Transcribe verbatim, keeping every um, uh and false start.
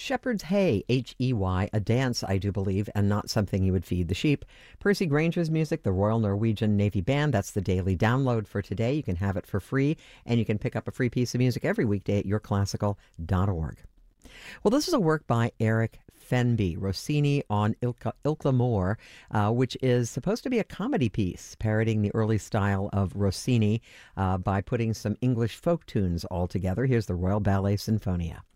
Shepherd's Hay, H E Y, a dance, I do believe, and not something you would feed the sheep. Percy Granger's music, the Royal Norwegian Navy Band, that's the daily download for today. You can have it for free, and you can pick up a free piece of music every weekday at your classical dot org. Well, this is a work by Eric Fenby, Rossini on Ilka, Ilkla Moor, uh, which is supposed to be a comedy piece, parodying the early style of Rossini uh, by putting some English folk tunes all together. Here's the Royal Ballet Sinfonia.